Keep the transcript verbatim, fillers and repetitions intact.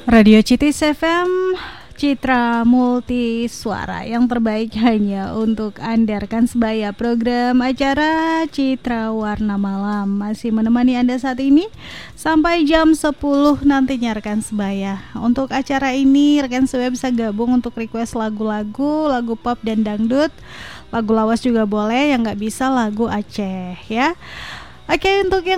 Radio Citis F M, Citra Multi Suara, yang terbaik hanya untuk Anda rekan sebaya. Program acara Citra Warna Malam masih menemani Anda saat ini sampai jam sepuluh nantinya rekan sebaya. Untuk acara ini rekan sebaya bisa gabung untuk request lagu-lagu, lagu pop dan dangdut. Lagu lawas juga boleh, yang gak bisa lagu Aceh ya. Oke, untuk yang